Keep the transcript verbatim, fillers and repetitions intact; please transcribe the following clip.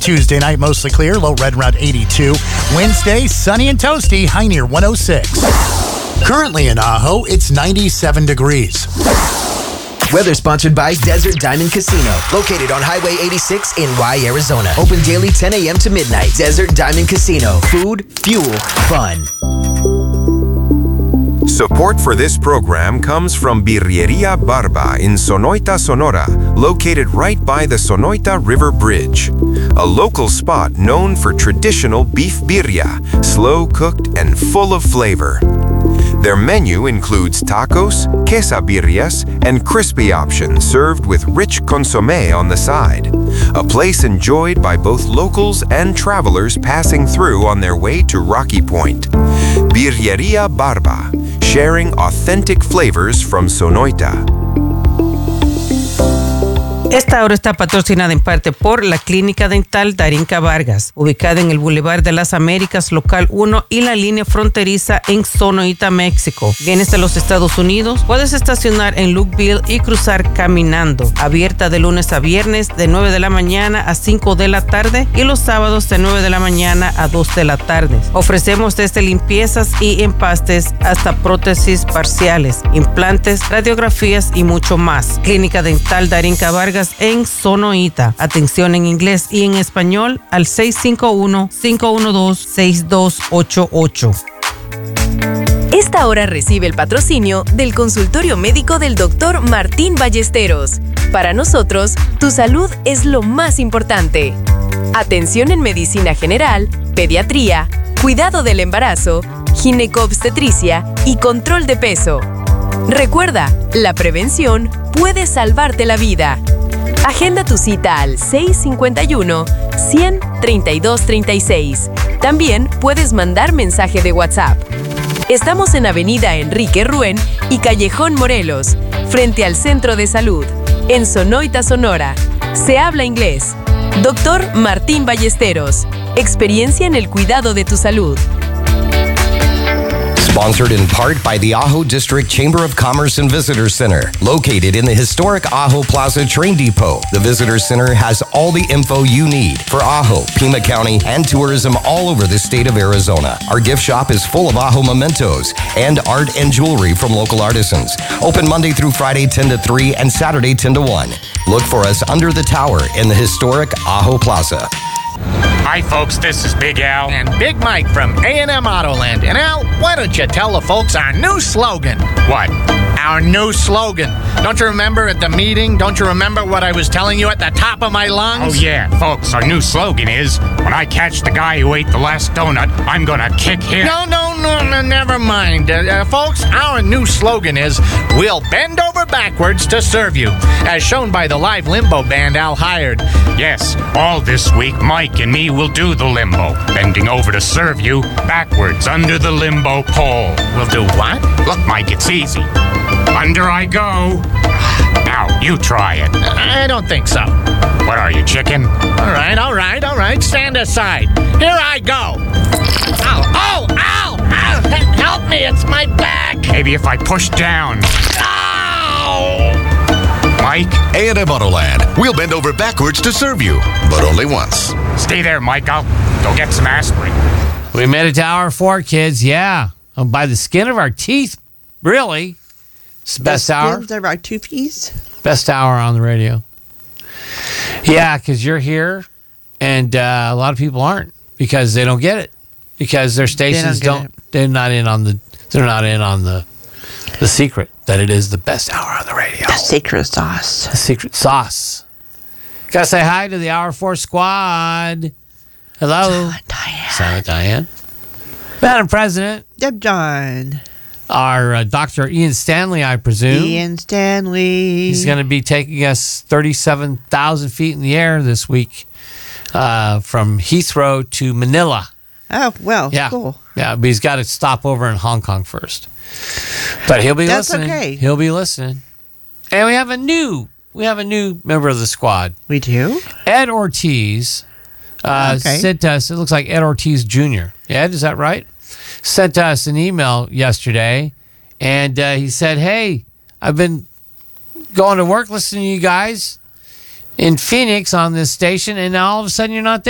Tuesday night, mostly clear, low red around eighty-two. Wednesday, sunny and toasty, high near one oh six. Currently in Ajo, it's ninety-seven degrees. Weather sponsored by Desert Diamond Casino, located on Highway eighty-six in Y, Arizona. Open daily ten a.m. to midnight. Desert Diamond Casino. Food, fuel, fun. Support for this program comes from Birreria Barba in Sonoita, Sonora, located right by the Sonoita River Bridge. A local spot known for traditional beef birria, slow-cooked and full of flavor. Their menu includes tacos, quesabirrias, and crispy options served with rich consommé on the side. A place enjoyed by both locals and travelers passing through on their way to Rocky Point. Birreria Barba, sharing authentic flavors from Sonoita. Esta hora está patrocinada en parte por la Clínica Dental Darinka Vargas, ubicada en el Boulevard de las Américas, local uno y la línea fronteriza en Sonoita, México. Vienes de los Estados Unidos, puedes estacionar en Lukeville y cruzar caminando. Abierta de lunes a viernes de nueve de la mañana a cinco de la tarde y los sábados de nueve de la mañana a dos de la tarde. Ofrecemos desde limpiezas y empastes hasta prótesis parciales, implantes, radiografías y mucho más. Clínica Dental Darinka Vargas en Sonoita. Atención en inglés y en español al seis cinco uno, cinco uno dos, seis dos ocho ocho. Esta hora recibe el patrocinio del consultorio médico del doctor Martín Ballesteros. Para nosotros, tu salud es lo más importante. Atención en medicina general, pediatría, cuidado del embarazo, ginecobstetricia y control de peso. Recuerda, la prevención puede salvarte la vida. Agenda tu cita al seis cinco uno, cien, treinta y dos treinta y seis. También puedes mandar mensaje de WhatsApp. Estamos en Avenida Enrique Ruen y Callejón Morelos, frente al Centro de Salud, en Sonoita, Sonora. Se habla inglés. Doctor Martín Ballesteros. Experiencia en el cuidado de tu salud. Sponsored in part by the Ajo District Chamber of Commerce and Visitor Center, located in the historic Ajo Plaza Train Depot. The Visitor Center has all the info you need for Ajo, Pima County, and tourism all over the state of Arizona. Our gift shop is full of Ajo mementos and art and jewelry from local artisans. Open Monday through Friday ten to three and Saturday ten to one. Look for us under the tower in the historic Ajo Plaza. Hi, folks, this is Big Al. And Big Mike from A and M Autoland. And Al, why don't you tell the folks our new slogan? What? Our new slogan. Don't you remember at the meeting? Don't you remember what I was telling you at the top of my lungs? Oh, yeah, folks, our new slogan is, when I catch the guy who ate the last donut, I'm gonna kick him. No, no, no, no never mind. Uh, uh, folks, our new slogan is, we'll bend over backwards to serve you, as shown by the live limbo band Al hired. Yes, all this week, Mike and me will do the limbo, bending over to serve you backwards under the limbo pole. We'll do what? Look, Mike, it's easy. Under I go. Now, you try it. I don't think so. What are you, chicken? All right, all right, all right. Stand aside. Here I go. Ow, oh, ow, ow. Help me, it's my back. Maybe if I push down. Ow! Mike? A and M Autoland. We'll bend over backwards to serve you, but only once. Stay there, Mike. I'll go get some aspirin. We made it to hour four, kids. Yeah. Oh, by the skin of our teeth. Really. It's the best hour. Skins of our toothies. Best hour on the radio. Yeah, because you're here, and uh, a lot of people aren't because they don't get it because their stations they don't. don't they're not in on the. They're not in on the. The secret that it is the best hour on the radio. The secret sauce. The secret sauce. Gotta say hi to the Hour four squad. Hello. Silent Diane. Silent Diane. Madam President. Deb John. Our uh, Doctor Ian Stanley, I presume. Ian Stanley. He's going to be taking us thirty-seven thousand feet in the air this week uh, from Heathrow to Manila. Oh, well, yeah. cool. Yeah, but he's got to stop over in Hong Kong first. But he'll be That's listening. okay. He'll be listening. And we have a new, we have a new member of the squad. We do? Ed Ortiz uh, okay. sent us, it looks like Ed Ortiz Junior Ed, is that right? Sent us an email yesterday, and uh, he said, hey, I've been going to work listening to you guys in Phoenix on this station, and now all of a sudden you're not there.